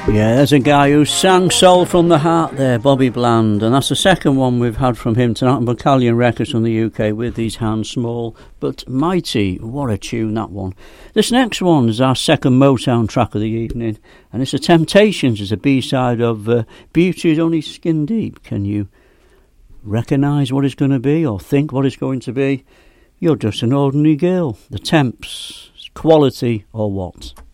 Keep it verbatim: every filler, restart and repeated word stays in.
Yeah, there's a guy who sang Soul from the Heart there, Bobby Bland, and that's the second one we've had from him tonight on Baccalian Records from the U K with these hands small but mighty. What a tune, that one. This next one is our second Motown track of the evening, and it's The Temptations. It's a B-side of uh, Beauty is Only Skin Deep. Can you recognise what it's going to be or think what it's going to be? You're just an ordinary girl. The Temps, quality or what?